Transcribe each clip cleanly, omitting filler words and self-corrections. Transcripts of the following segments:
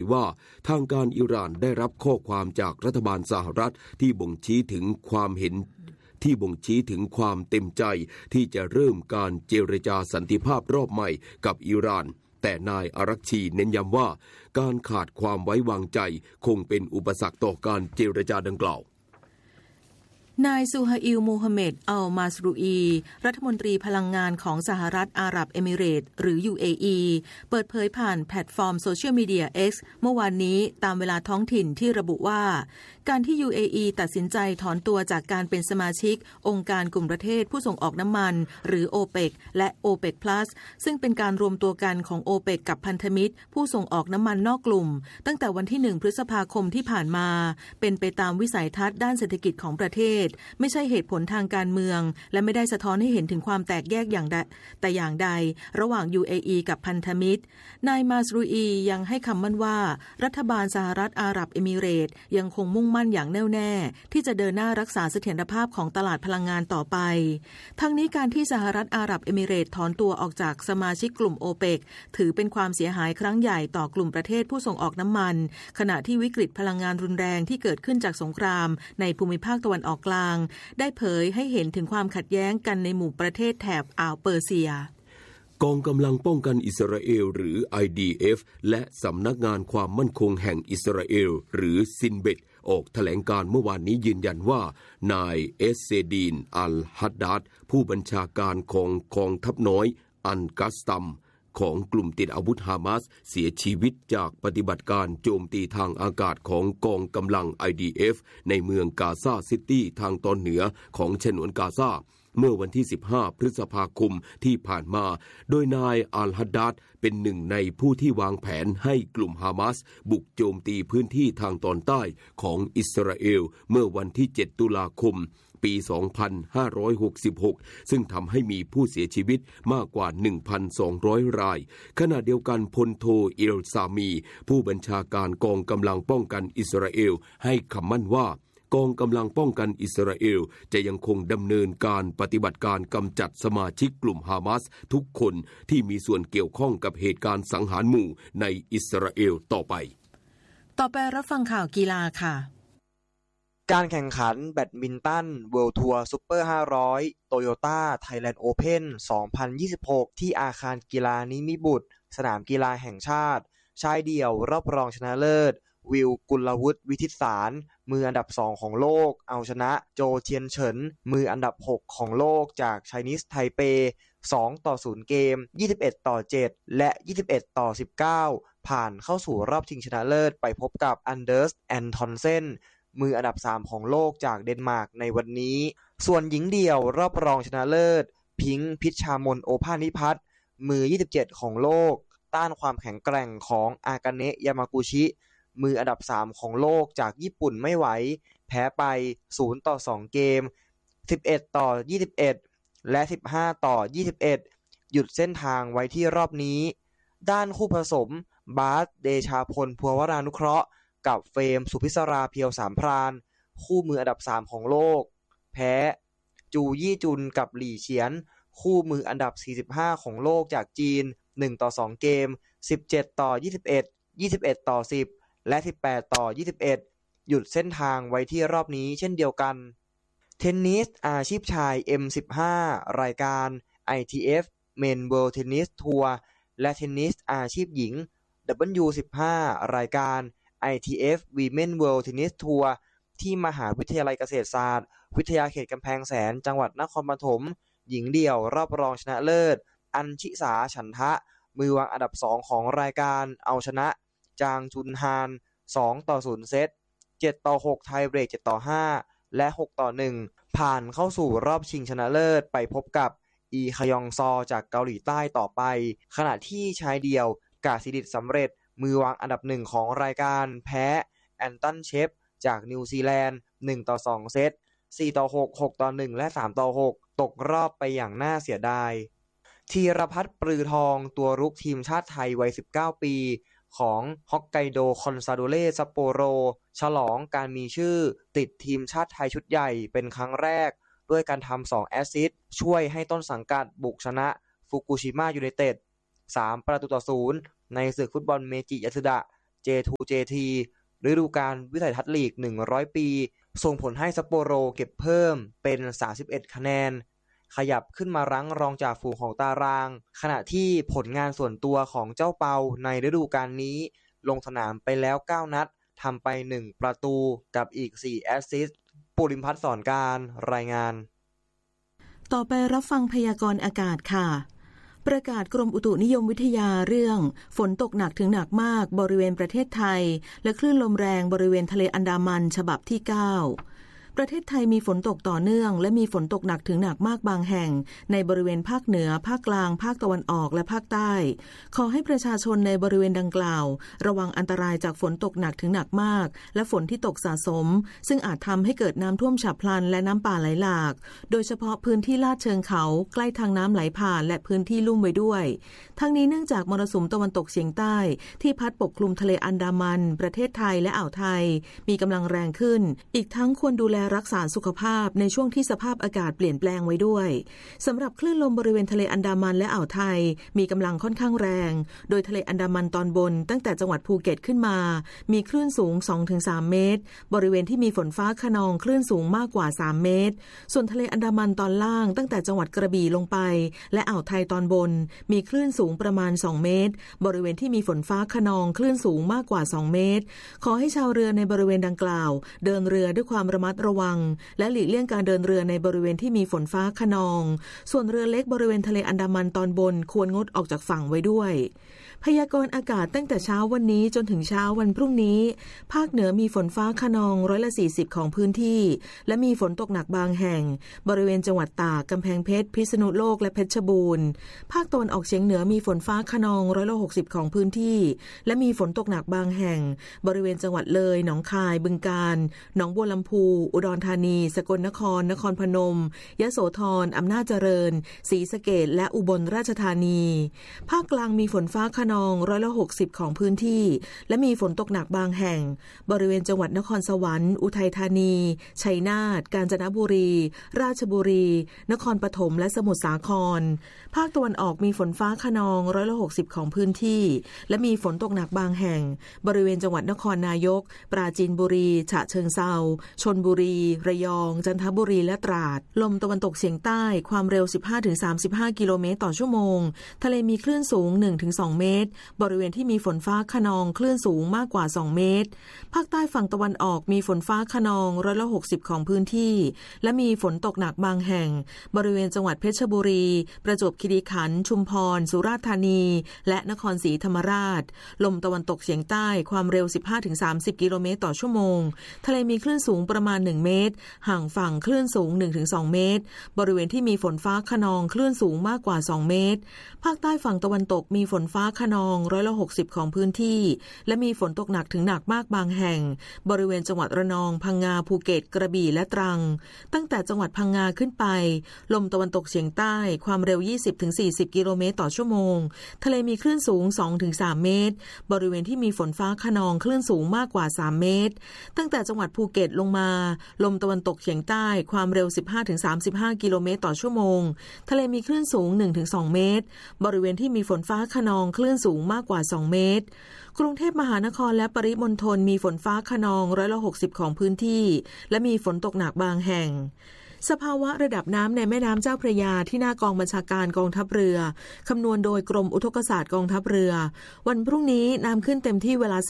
ว่าทางการอิหร่านได้รับข้อความจากรัฐบาลสหรัฐที่บ่งชี้ถึงความเต็มใจที่จะเริ่มการเจรจาสันติภาพรอบใหม่กับอิหร่านแต่นายอารักชีเน้นย้ำว่าการขาดความไว้วางใจคงเป็นอุปสรรคต่อการเจรจาดังกล่าวนายซูฮาอิล มูฮัมเหม็ด อัล มาสรูอีรัฐมนตรีพลังงานของสหรัฐอาหรับเอมิเรตส์หรือ UAE เปิดเผยผ่านแพลตฟอร์มโซเชียลมีเดีย X เมื่อวานนี้ตามเวลาท้องถิ่นที่ระบุว่าการที่ UAE ตัดสินใจถอนตัวจากการเป็นสมาชิกองค์การกลุ่มประเทศผู้ส่งออกน้ำมันหรือ OPEC และ OPEC Plus ซึ่งเป็นการรวมตัวกันของ OPEC กับพันธมิตรผู้ส่งออกน้ำมันนอกกลุ่มตั้งแต่วันที่ 1 พฤษภาคมที่ผ่านมาเป็นไปตามวิสัยทัศน์ด้านเศรษฐกิจของประเทศไม่ใช่เหตุผลทางการเมืองและไม่ได้สะท้อนให้เห็นถึงความแตกแยกอย่างใดระหว่าง UAE กับพันธมิตรนายมาสรูอียังให้คำมั่นว่ารัฐบาลสหรัฐอาหรับเอมิเรตส์ยังคงมุ่งมั่นอย่างแน่วแน่ที่จะเดินหน้ารักษาเสถียรภาพของตลาดพลังงานต่อไปทั้งนี้การที่สหรัฐอาหรับเอมิเรตส์ถอนตัวออกจากสมาชิกกลุ่ม OPEC ถือเป็นความเสียหายครั้งใหญ่ต่อกลุ่มประเทศผู้ส่งออกน้ำมันขณะที่วิกฤตพลังงานรุนแรงที่เกิดขึ้นจากสงครามในภูมิภาคตะวันออกกลางได้เผยให้เห็นถึงความขัดแย้งกันในหมู่ประเทศแถบอ่าวเปอร์เซียกองกำลังป้องกันอิสราเอลหรือ IDF และสำนักงานความมั่นคงแห่งอิสราเอลหรือซินเบตออกแถลงการเมื่อวานนี้ยืนยันว่านายเอสเซดีน อัลฮัดดัดผู้บัญชาการของกองทัพน้อยอันกัสตัมของกลุ่มติดอาวุธฮามาสเสียชีวิตจากปฏิบัติการโจมตีทางอากาศของกองกำลัง IDF ในเมืองกาซาซิตี้ทางตอนเหนือของฉนวนกาซาเมื่อวันที่ 15 พฤษภาคมที่ผ่านมาโดยนายอัลฮัดดัดเป็นหนึ่งในผู้ที่วางแผนให้กลุ่มฮามาสบุกโจมตีพื้นที่ทางตอนใต้ของอิสราเอลเมื่อวันที่ 7 ตุลาคมปี 2566 ซึ่งทำให้มีผู้เสียชีวิตมากกว่า 1,200 รายขณะเดียวกันพลโทเอลซามีผู้บัญชาการกองกำลังป้องกันอิสราเอลให้คำมั่นว่ากองกำลังป้องกันอิสราเอลจะยังคงดำเนินการปฏิบัติการกำจัดสมาชิกกลุ่มฮามาสทุกคนที่มีส่วนเกี่ยวข้องกับเหตุการณ์สังหารหมู่ในอิสราเอลต่อไปรับฟังข่าวกีฬาค่ะการแข่งขันแบดมินตันเวิลด์ทัวร์ซุปเปอร์500โตโยต้าไทยแลนด์โอเพ่น2026ที่อาคารกีฬานิมิบุตรสนามกีฬาแห่งชาติชายเดี่ยวรอบรองชนะเลิศวิลกุลวุฒิวิทิตสารมืออันดับ2ของโลกเอาชนะโจเทียนเฉินมืออันดับ6ของโลกจากไชนีสไทเป2-0 เกม 21-7 และ 21-19 ผ่านเข้าสู่รอบชิงชนะเลิศไปพบกับอันเดอร์ส แอนทอนเซนมืออันดับ3ของโลกจากเดนมาร์กในวันนี้ส่วนหญิงเดี่ยวรอบรองชนะเลิศพิงค์พิชชามนโอภานิพัฒน์มือ27ของโลกต้านความแข็งแกร่งของอากาเนะยามากุชิมืออันดับ3ของโลกจากญี่ปุ่นไม่ไหวแพ้ไป0-2 เกม 11-21 และ 15-21 หยุดเส้นทางไว้ที่รอบนี้ด้านคู่ผสมบาสเดชาพลภัวรานุเคราะห์กับเฟรมสุพิศราเพียวสามพรานคู่มืออันดับ3ของโลกแพ้จูยี่จุนกับหลี่เฉียนคู่มืออันดับ45ของโลกจากจีน1-2 เกม 17-21 21-10 และ 18-21 หยุดเส้นทางไว้ที่รอบนี้เช่นเดียวกันเทนนิสอาชีพชาย M15 รายการ ITF Men World Tennis Tour และเทนนิสอาชีพหญิง W15 รายการ ITF Women World Tennis Tour ที่มหาวิทยาลัยเกษตรศาสตร์วิทยาเขตกำแพงแสนจังหวัดนครปฐมหญิงเดี่ยวรอบรองชนะเลิศอัญชิสาฉันทะมือวางอันดับ2ของรายการเอาชนะจางจุนฮาน2-0 เซต 7-6 ไทยเบรก 7-5 และ 6-1 ผ่านเข้าสู่รอบชิงชนะเลิศไปพบกับอีคยองซอจากเกาหลีใต้ต่อไปขณะที่ชายเดี่ยวกาศิดิษฐ์สำเร็จมือวางอันดับ1ของรายการแพ้แอนตันเชฟจากนิวซีแลนด์ 1-2 เซต 4-6 6-1 และ 3-6 ตกรอบไปอย่างน่าเสียดายธีรพัฒน์ปรือทองตัวรุกทีมชาติไทยวัย19 ปีของฮอกไกโดคอนซาโดเรซัปโปโรฉลองการมีชื่อติดทีมชาติไทยชุดใหญ่เป็นครั้งแรกด้วยการทำ2 แอสซิสต์ช่วยให้ต้นสังกัดบุกชนะฟุกุชิมะยูไนเต็ด3-0ในศึกฟุตบอลเมจิยาสึดะ J2JT ฤดูกาลวิสัยทัศน์ลีก100 ปีส่งผลให้ซัปโปโรเก็บเพิ่มเป็น31คะแนนขยับขึ้นมารั้งรองจ่าฝูงของตารางขณะที่ผลงานส่วนตัวของเจ้าเปาในฤดูกาลนี้ลงสนามไปแล้ว9นัดทำไป1ประตูกับอีก4แอสซิสต์ปุริมพัฒน์สอนการรายงานต่อไปรับฟังพยากรณ์อากาศค่ะประกาศกรมอุตุนิยมวิทยาเรื่องฝนตกหนักถึงหนักมากบริเวณประเทศไทยและคลื่นลมแรงบริเวณทะเลอันดามันฉบับที่9ประเทศไทยมีฝนตกต่อเนื่องและมีฝนตกหนักถึงหนักมากบางแห่งในบริเวณภาคเหนือภาคกลางภาคตะวันออกและภาคใต้ขอให้ประชาชนในบริเวณดังกล่าวระวังอันตรายจากฝนตกหนักถึงหนักมากและฝนที่ตกสะสมซึ่งอาจทำให้เกิดน้ำท่วมฉับพลันและน้ำป่าไหลหลากโดยเฉพาะพื้นที่ลาดเชิงเขาใกล้ทางน้ำไหลผ่านและพื้นที่ลุ่มไว้ด้วยทั้งนี้เนื่องจากมรสุมตะวันตกเฉียงใต้ที่พัดปกคลุมทะเลอันดามันประเทศไทยและอ่าวไทยมีกำลังแรงขึ้นอีกทั้งควรดูแลรักษาสุขภาพในช่วงที่สภาพอากาศเปลี่ยนแปลงไว้ด้วยสำหรับคลื่นลมบริเวณทะเลอันดามันและอ่าวไทยมีกำลังค่อนข้างแรงโดยทะเลอันดามันตอนบนตั้งแต่จังหวัดภูเก็ตขึ้นมามีคลื่นสูง 2-3 เมตรบริเวณที่มีฝนฟ้าคะนองคลื่นสูงมากกว่า3เมตรส่วนทะเลอันดามันตอนล่างตั้งแต่จังหวัดกระบี่ลงไปและอ่าวไทยตอนบนมีคลื่นสูงประมาณ2เมตรบริเวณที่มีฝนฟ้าคะนองคลื่นสูงมากกว่า2เมตรขอให้ชาวเรือในบริเวณดังกล่าวเดินเรือด้วยความระมัดระวังและหลีกเลี่ยงการเดินเรือในบริเวณที่มีฝนฟ้าคะนองส่วนเรือเล็กบริเวณทะเลอันดามันตอนบนควรงดออกจากฝั่งไว้ด้วยพยากรณ์อากาศตั้งแต่เช้าวันนี้จนถึงเช้าวันพรุ่งนี้ภาคเหนือมีฝนฟ้าคะนอง40%ของพื้นที่และมีฝนตกหนักบางแห่งบริเวณจังหวัดตากกำแพงเพชรพิษณุโลกและเพชรบูรณ์ภาคตะวันออกเฉียงเหนือมีฝนฟ้าคะนอง60%ของพื้นที่และมีฝนตกหนักบางแห่งบริเวณจังหวัดเลยหนองคายบึงกาฬหนองบัวลำพูอุดรธานีสกลนครนครพนมยโสธรอำนาจเจริญศรีสะเกษและอุบลราชธานีภาคกลางมีฝนฟ้าคะนอง60%ของพื้นที่และมีฝนตกหนักบางแห่งบริเวณจังหวัดนครสวรรค์อุทัยธานีชัยนาทกาญจนบุรีราชบุรีนครปฐมและสมุทรสาครภาคตะวันออกมีฝนฟ้าคะนอง60%ของพื้นที่และมีฝนตกหนักบางแห่งบริเวณจังหวัดนครนายกปราจีนบุรีฉะเชิงเทราชลบุรีระยองจันทบุรีและตราดลมตะวันตกเฉียงใต้ความเร็ว 15-35 กิโลเมตรต่อชั่วโมงทะเลมีคลื่นสูง 1-2 เมตรบริเวณที่มีฝนฟ้าคะนองคลื่นสูงมากกว่า2เมตรภาคใต้ฝั่งตะวันออกมีฝนฟ้าคะนอง60%ของพื้นที่และมีฝนตกหนักบางแห่งบริเวณจังหวัดเพชรบุรีประจวบคีรีขันธ์ชุมพรสุราษฎร์ธานีและนครศรีธรรมราชลมตะวันตกเฉียงใต้ความเร็ว 15-30 กิโลเมตรต่อชั่วโมงทะเลมีคลื่นสูงประมาณ1เมตรห่างฝั่งคลื่นสูง 1-2 เมตรบริเวณที่มีฝนฟ้าคะนองคลื่นสูงมากกว่า2เมตรภาคใต้ฝั่งตะวันตกมีฝนฟ้าคะนอง60%ของพื้นที่และมีฝนตกหนักถึงหนักมากบางแห่งบริเวณจังหวัดระนองพังงาภูเก็ตกระบี่และตรังตั้งแต่จังหวัดพังงาขึ้นไปลมตะวันตกเฉียงใต้ความเร็ว 20-40 กิโลเมตรต่อชั่วโมงทะเลมีคลื่นสูง 2-3 เมตรบริเวณที่มีฝนฟ้าคะนองคลื่นสูงมากกว่า3เมตรตั้งแต่จังหวัดภูเก็ตลงมาลมตะวันตกเฉียงใต้ความเร็ว 15-35 กิโลเมตรต่อชั่วโมงทะเลมีคลื่นสูง 1-2 เมตรบริเวณที่มีฝนฟ้าคะนองคลื่นสูงมากกว่า2เมตรกรุงเทพมหานครและปริมณฑลมีฝนฟ้าคะนอง60%ของพื้นที่และมีฝนตกหนักบางแห่งสภาวะระดับน้ำในแม่น้ำเจ้าพระยาที่หน้ากองบัญชาการกองทัพเรือคำนวณโดยกรมอุทกศาสตร์กองทัพเรือวันพรุ่งนี้น้ำขึ้นเต็มที่เวลา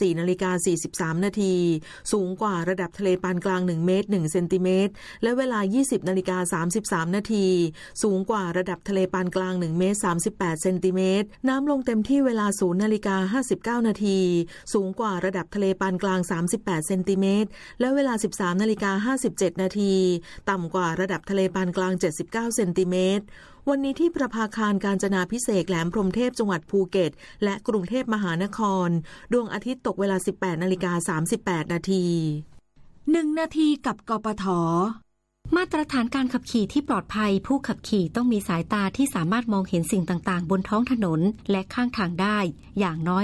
4:43 นาทีสูงกว่าระดับทะเลปานกลาง1เมตร1เซนติเมตรและเวลา 20:33 นาทีสูงกว่าระดับทะเลปานกลาง1เมตร38เซนติเมตรน้ำลงเต็มที่เวลา 0:59 นาทีสูงกว่าระดับทะเลปานกลาง38เซนติเมตรและเวลา 13:57 นาทีต่ำกว่าระดับทะเลปานกลาง79เซนติเมตรวันนี้ที่ประภาคารกาญจนาภิเษกแหลมพรหมเทพจังหวัดภูเก็ตและกรุงเทพมหานครดวงอาทิตย์ตกเวลา 18:38 นาที1นาทีกับกปท. มาตรฐานการขับขี่ที่ปลอดภัยผู้ขับขี่ต้องมีสายตาที่สามารถมองเห็นสิ่งต่างๆบนท้องถนนและข้างทางได้อย่างน้อย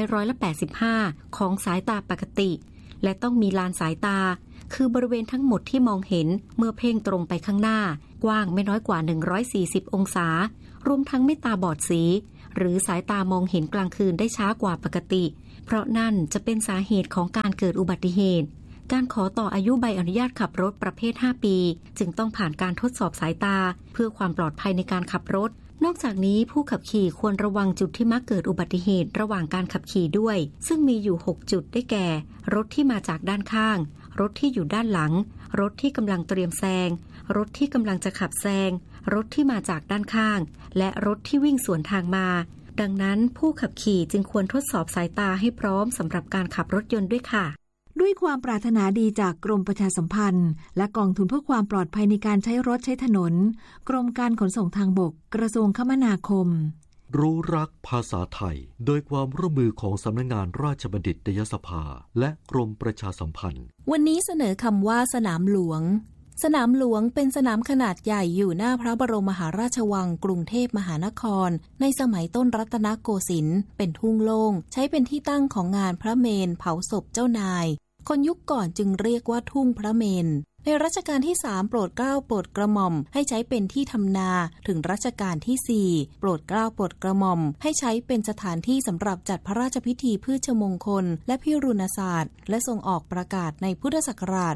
85%ของสายตาปกติและต้องมีลานสายตาคือบริเวณทั้งหมดที่มองเห็นเมื่อเพ่งตรงไปข้างหน้ากว้างไม่น้อยกว่า140องศารวมทั้งไม่ตาบอดสีหรือสายตามองเห็นกลางคืนได้ช้ากว่าปกติเพราะนั่นจะเป็นสาเหตุของการเกิดอุบัติเหตุการขอต่ออายุใบอนุญาตขับรถประเภท5ปีจึงต้องผ่านการทดสอบสายตาเพื่อความปลอดภัยในการขับรถนอกจากนี้ผู้ขับขี่ควรระวังจุดที่มักเกิดอุบัติเหตุระหว่างการขับขี่ด้วยซึ่งมีอยู่6จุดได้แก่รถที่มาจากด้านข้างรถที่อยู่ด้านหลังรถที่กำลังเตรียมแซงรถที่กำลังจะขับแซงรถที่มาจากด้านข้างและรถที่วิ่งสวนทางมาดังนั้นผู้ขับขี่จึงควรทดสอบสายตาให้พร้อมสำหรับการขับรถยนต์ด้วยค่ะด้วยความปรารถนาดีจากกรมประชาสัมพันธ์และกองทุนเพื่อความปลอดภัยในการใช้รถใช้ถนนกรมการขนส่งทางบกกระทรวงคมนาคมรู้รักภาษาไทยโดยความร่วมมือของสำนักงานราชบัณฑิตยสภาและกรมประชาสัมพันธ์วันนี้เสนอคำว่าสนามหลวงสนามหลวงเป็นสนามขนาดใหญ่อยู่หน้าพระบรมมหาราชวังกรุงเทพมหานครในสมัยต้นรัตนโกสินทร์เป็นทุ่งโล่งใช้เป็นที่ตั้งของงานพระเมรุเผาศพเจ้านายคนยุคก่อนจึงเรียกว่าทุ่งพระเมรุในรัชกาลที่3โปรดเกล้าโปรดกระหม่อมให้ใช้เป็นที่ทำนาถึงรัชกาลที่4โปรดเกล้าโปรดกระหม่อมให้ใช้เป็นสถานที่สำหรับจัดพระราชพิธีพืชมงคลและพิรุณศาสตร์และทรงออกประกาศในพุทธศักราช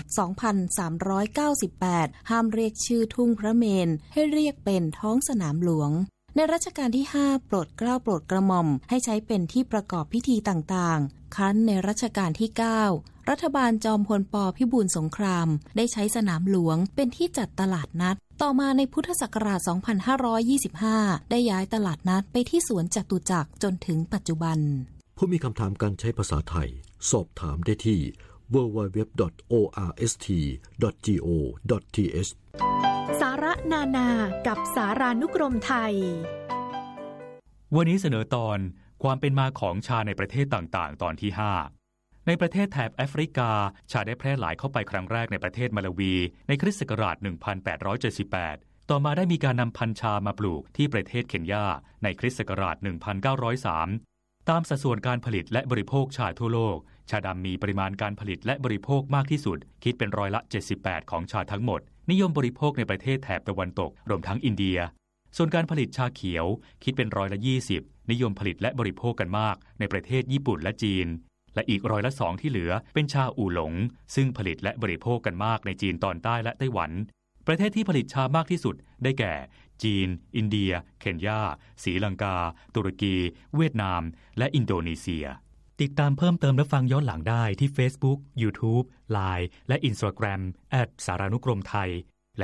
2398 ห้ามเรียกชื่อทุ่งพระเมรุให้เรียกเป็นท้องสนามหลวงในรัชกาลที่5โปรดเกล้าโปรดกระหม่อมให้ใช้เป็นที่ประกอบพิธีต่างๆครั้นในรัชกาลที่9รัฐบาลจอมพลป.พิบูลสงครามได้ใช้สนามหลวงเป็นที่จัดตลาดนัดต่อมาในพุทธศักราช 2525 ได้ย้ายตลาดนัดไปที่สวนจตุจักรจนถึงปัจจุบันผู้มีคำถามการใช้ภาษาไทยสอบถามได้ที่ www.orst.go.th สาระนานากับสารานุกรมไทยวันนี้เสนอตอนความเป็นมาของชาในประเทศต่างๆตอนที่5ในประเทศแถบแอฟริกาชาได้แพร่หลายเข้าไปครั้งแรกในประเทศมาลาวีในคริสต์ศักราช 1878 ต่อมาได้มีการนำพันธุ์ชามาปลูกที่ประเทศเคนยาในคริสต์ศักราช 1903 ตามสัดส่วนการผลิตและบริโภคชาทั่วโลกชาดำมีปริมาณการผลิตและบริโภคมากที่สุดคิดเป็นร้อยละ 78 ของชาทั้งหมดนิยมบริโภคในประเทศแถบตะวันตกรวมทั้งอินเดียส่วนการผลิตชาเขียวคิดเป็นร้อยละ 20นิยมผลิตและบริโภคกันมากในประเทศญี่ปุ่นและจีนและอีกร้อยละ 2ที่เหลือเป็นชาอู่หลงซึ่งผลิตและบริโภคกันมากในจีนตอนใต้และไต้หวันประเทศที่ผลิตชามากที่สุดได้แก่จีนอินเดียเคนยาศรีลังกาตุรกีเวียดนามและอินโดนีเซียติดตามเพิ่มเติมและฟังย้อนหลังได้ที่ Facebook, YouTube, Line และ Instagram @สารานุกรมไทยและ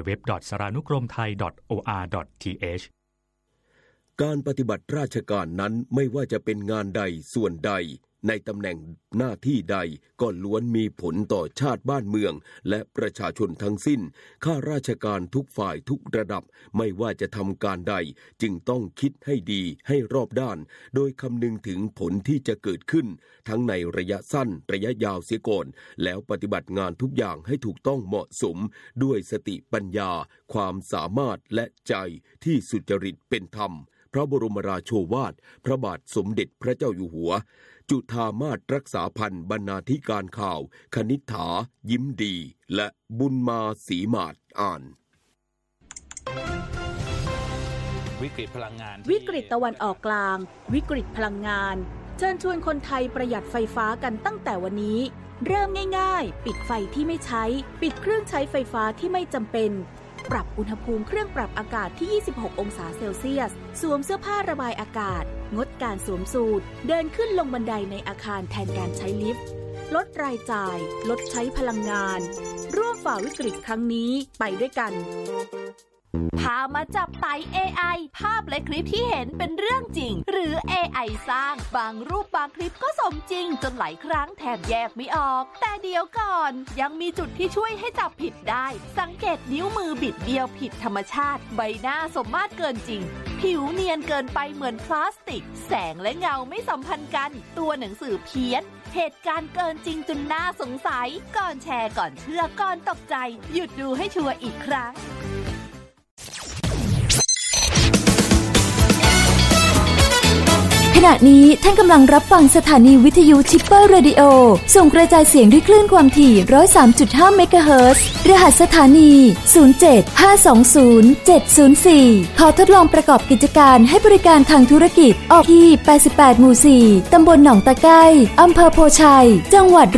www.saranukromthai.or.th การปฏิบัติราชการนั้นไม่ว่าจะเป็นงานใดส่วนใดในตำแหน่งหน้าที่ใดก็ล้วนมีผลต่อชาติบ้านเมืองและประชาชนทั้งสิ้นข้าราชการทุกฝ่ายทุกระดับไม่ว่าจะทำการใดจึงต้องคิดให้ดีให้รอบด้านโดยคำนึงถึงผลที่จะเกิดขึ้นทั้งในระยะสั้นระยะยาวเสียก่อนแล้วปฏิบัติงานทุกอย่างให้ถูกต้องเหมาะสมด้วยสติปัญญาความสามารถและใจที่สุจริตเป็นธรรมพระบรมราโชวาทพระบาทสมเด็จพระเจ้าอยู่หัวจุฑามาสรักษาพันธ์บรรณาธิการข่าวคณิษฐายิ้มดีและบุญมาศรีมาศอ่านวิกฤตพลังงานวิกฤตตะวันออกกลางวิกฤตพลังงานเชิญชวนคนไทยประหยัดไฟฟ้ากันตั้งแต่วันนี้เริ่มง่ายๆปิดไฟที่ไม่ใช้ปิดเครื่องใช้ไฟฟ้าที่ไม่จำเป็นปรับอุณหภูมิเครื่องปรับอากาศที่26องศาเซลเซียสสวมเสื้อผ้าระบายอากาศงดการสวมสูทเดินขึ้นลงบันไดในอาคารแทนการใช้ลิฟต์ลดรายจ่ายลดใช้พลังงานร่วมฝ่าวิกฤตครั้งนี้ไปด้วยกันพามาจับไต่ AI ภาพและคลิปที่เห็นเป็นเรื่องจริงหรือ AI สร้างบางรูปบางคลิปก็สมจริงจนหลายครั้งแทบแยกไม่ออกแต่เดี๋ยวก่อนยังมีจุดที่ช่วยให้จับผิดได้สังเกตนิ้วมือบิดเบี้ยวผิดธรรมชาติใบหน้าสมมาตรเกินจริงผิวเนียนเกินไปเหมือนพลาสติกแสงและเงาไม่สัมพันธ์กันตัวหนังสือเพี้ยนเหตุการณ์เกินจริงจนน่าสงสัยก่อนแชร์ก่อนเชื่อก่อนตกใจหยุดดูให้ชัวร์อีกครั้งขณะนี้ท่านกำลังรับฟังสถานีวิทยุชิปเปอร์เรดิโอส่งกระจายเสียงด้วยคลื่นความถี่ 103.5 เมกะเฮิรตซ์รหัสสถานี 075207004 ขอทดลองประกอบกิจการให้บริการทางธุรกิจออกที่ 88 หมู่ 4 ตำบลหนองตะไก้อำเภอโพชัยจังหวัด